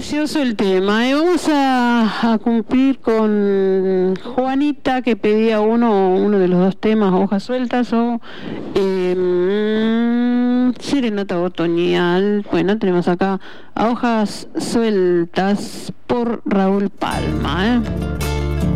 precioso el tema. Vamos a cumplir con Juanita, que pedía uno de los dos temas, Hojas Sueltas o Serenata Otoñal. Bueno, tenemos acá a Hojas Sueltas por Raúl Palma,